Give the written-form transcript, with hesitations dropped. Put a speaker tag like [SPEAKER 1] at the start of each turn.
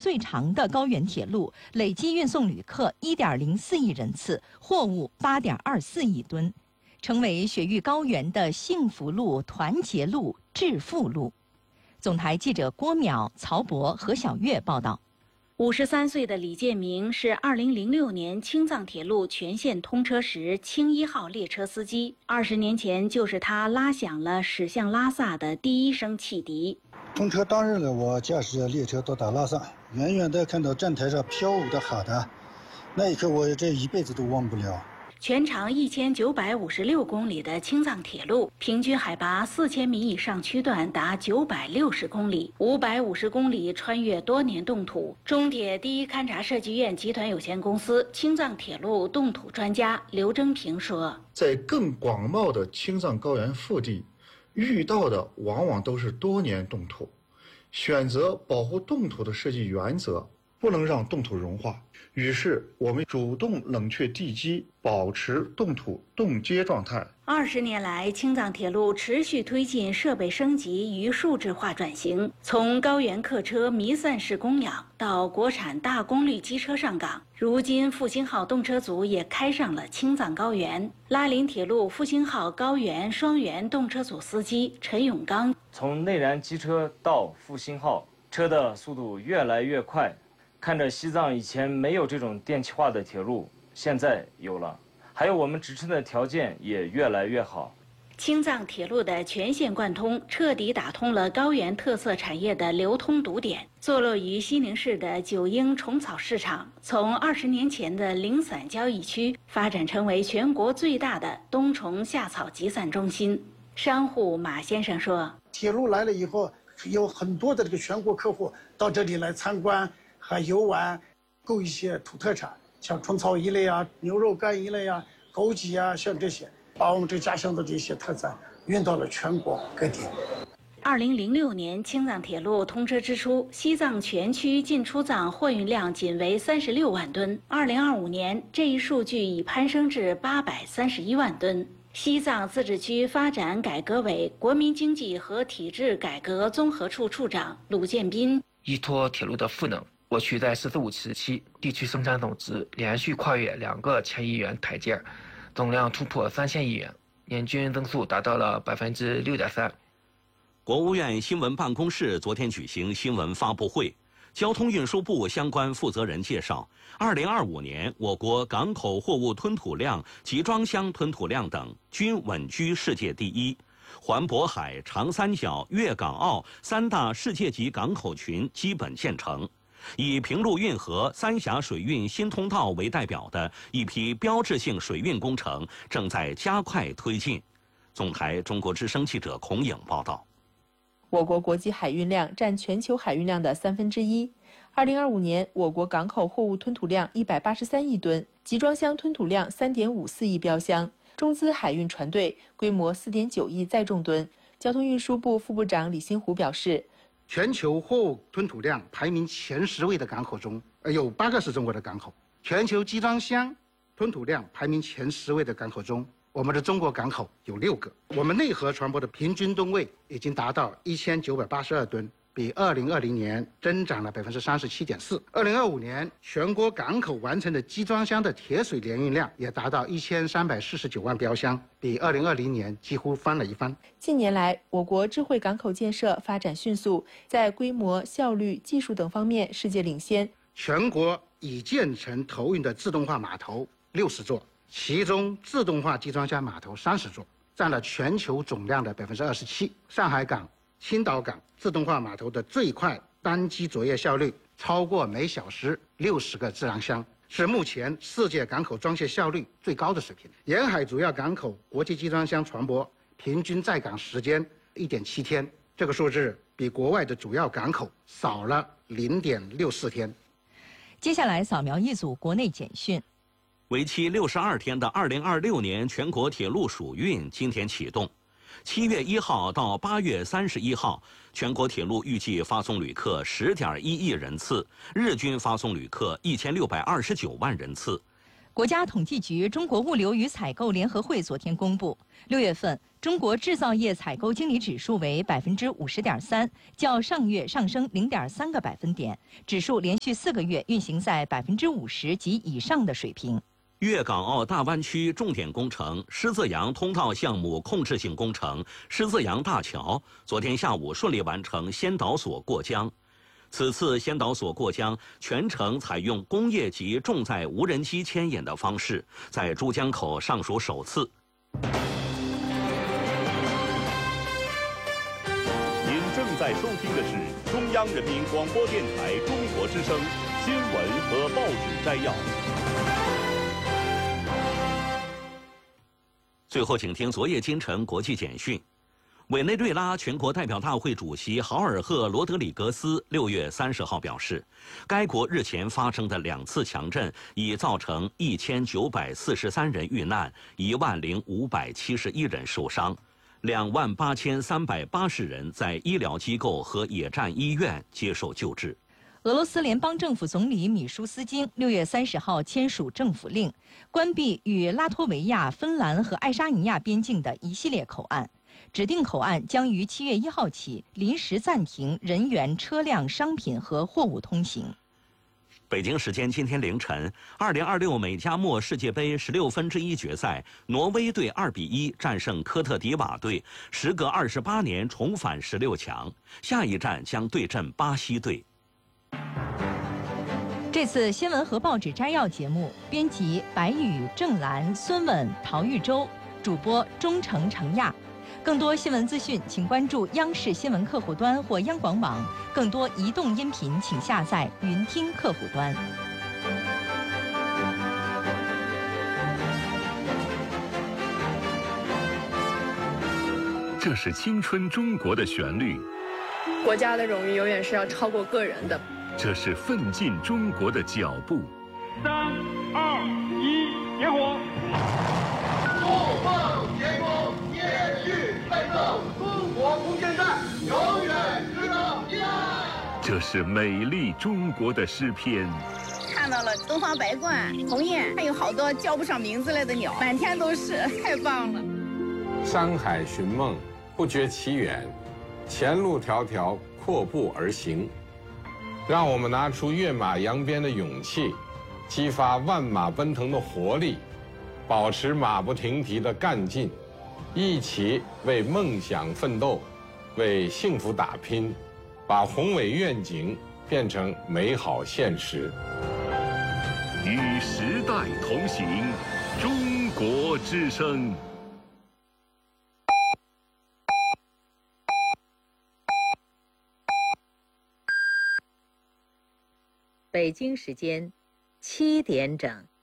[SPEAKER 1] 最长的高原铁路，累计运送旅客1.04亿人次，货物8.24亿吨，成为雪域高原的幸福路、团结路、致富路。总台记者郭淼、曹博、何小月报道。
[SPEAKER 2] 53岁的李建明是2006年青藏铁路全线通车时青1号列车司机。20年前，就是他拉响了驶向拉萨的第一声汽笛。
[SPEAKER 3] 通车当日呢，我驾驶着列车到达拉萨，远远地看到站台上飘舞的哈达，那一刻我这一辈子都忘不了。
[SPEAKER 2] 全长1956公里的青藏铁路，平均海拔4000米以上区段达960公里，550公里穿越多年冻土。中铁第一勘察设计院集团有限公司青藏铁路冻土专家刘征平说：“
[SPEAKER 4] 在更广袤的青藏高原腹地，遇到的往往都是多年冻土。选择保护冻土的设计原则，不能让冻土融化。于是，我们主动冷却地基，保持冻土冻结状态。”
[SPEAKER 2] 20年来，青藏铁路持续推进设备升级与数字化转型，从高原客车弥散式供氧到国产大功率机车上岗，如今复兴号动车组也开上了青藏高原。拉林铁路复兴号高原双元动车组司机陈永刚：“
[SPEAKER 5] 从内燃机车到复兴号，车的速度越来越快。看着西藏以前没有这种电气化的铁路，现在有了。还有我们支撑的条件也越来越好。”
[SPEAKER 2] 青藏铁路的全线贯通，彻底打通了高原特色产业的流通堵点。坐落于西宁市的九英虫草市场，从20年前的零散交易区，发展成为全国最大的冬虫夏草集散中心。商户马先生说：“
[SPEAKER 6] 铁路来了以后，有很多的这个全国客户到这里来参观和游玩，购一些土特产，像虫草一类啊、牛肉干一类啊、枸杞啊，像这些，把我们这家乡的这些特产运到了全国各地。
[SPEAKER 2] 2006年青藏铁路通车之初，西藏全区进出藏货运量仅为36万吨。2025年，这一数据已攀升至831万吨。西藏自治区发展改革委国民经济和体制改革综合处处长鲁建斌：“
[SPEAKER 7] 依托铁路的赋能，我区在“十四五”时期地区生产总值连续跨越2个1000亿元台阶，总量突破3000亿元，年均增速达到了6.3%。”
[SPEAKER 8] 国务院新闻办公室昨天举行新闻发布会，交通运输部相关负责人介绍，2025年我国港口货物吞吐量、集装箱吞吐量等均稳居世界第一。环渤海、长三角、粤港澳3大世界级港口群基本建成。以平陆运河三峡水运新通道为代表的一批标志性水运工程正在加快推进。总台中国之声记者孔颖报道。
[SPEAKER 9] 我国国际海运量占全球海运量的1/3。2025年，我国港口货物吞吐量183亿吨，集装箱吞吐量3.54亿标箱，中资海运船队规模4.9亿载重吨。交通运输部副部长李新湖表示，
[SPEAKER 10] 全球货物吞吐量排名前10位的港口中，有8个是中国的港口；全球集装箱吞吐量排名前10位的港口中，我们的中国港口有6个。我们内河船舶的平均吨位已经达到1982吨，比2020年增长了37.4%。2025年全国港口完成的集装箱的铁水联运量也达到1349万标箱，比2020年几乎翻了一番。
[SPEAKER 9] 近年来，我国智慧港口建设发展迅速，在规模、效率、技术等方面世界领先。
[SPEAKER 10] 全国已建成投运的自动化码头60座，其中自动化集装箱码头30座，占了全球总量的27%。上海港、青岛港自动化码头的最快单机作业效率超过每小时60个自然箱，是目前世界港口装卸效率最高的水平。沿海主要港口国际集装箱船舶平均在港时间1.7天，这个数字比国外的主要港口少了0.64天。
[SPEAKER 1] 接下来扫描一组国内简讯。
[SPEAKER 8] 为期62天的2026年全国铁路暑运今天启动。7月1号到8月31号，全国铁路预计发送旅客10.1亿人次，日均发送旅客1629万人次。
[SPEAKER 1] 国家统计局中国物流与采购联合会昨天公布，6月份中国制造业采购经理指数为50.3%，较上月上升0.3个百分点，指数连续4个月运行在50%及以上的水平。
[SPEAKER 8] 粤港澳大湾区重点工程狮子洋通道项目控制性工程狮子洋大桥昨天下午顺利完成先导索过江。此次先导索过江全程采用工业级重载无人机牵引的方式，在珠江口尚属首次。
[SPEAKER 11] 您正在收听的是中央人民广播电台中国之声新闻和报纸摘要。
[SPEAKER 8] 最后，请听昨夜今晨国际简讯。委内瑞拉全国代表大会主席豪尔赫·罗德里格斯6月30号表示，该国日前发生的2次强震已造成1943人遇难，10571人受伤，28380人在医疗机构和野战医院接受救治。
[SPEAKER 1] 俄罗斯联邦政府总理米舒斯京6月30号签署政府令，关闭与拉脱维亚、芬兰和爱沙尼亚边境的一系列口岸。指定口岸将于7月1号起临时暂停人员、车辆、商品和货物通行。
[SPEAKER 8] 北京时间今天凌晨，2026美加墨世界杯16分之一决赛，挪威队2-1战胜科特迪瓦队，时隔28年重返16强。下一站将对阵巴西队。
[SPEAKER 1] 这次新闻和报纸摘要节目，编辑白宇、郑兰、孙稳、陶玉洲，主播钟诚、程亚。更多新闻资讯，请关注央视新闻客户端或央广网。更多移动音频，请下载云听客户端。
[SPEAKER 11] 这是青春中国的旋律，
[SPEAKER 12] 国家的荣誉永远是要超过个人的。
[SPEAKER 11] 这是奋进中国的脚步。
[SPEAKER 13] 3、2、1，点火！
[SPEAKER 14] 怒放天空，延续奋斗，中国空间站永远值得依赖。
[SPEAKER 11] 这是美丽中国的诗篇。
[SPEAKER 15] 看到了东方白鹳、鸿雁，还有好多叫不上名字来的鸟，满天都是，太棒了。
[SPEAKER 16] 山海寻梦，不觉其远，前路迢迢，阔步而行。让我们拿出跃马扬鞭的勇气，激发万马奔腾的活力，保持马不停蹄的干劲，一起为梦想奋斗，为幸福打拼，把宏伟愿景变成美好现实。
[SPEAKER 11] 与时代同行，中国之声。
[SPEAKER 17] 北京时间7点整。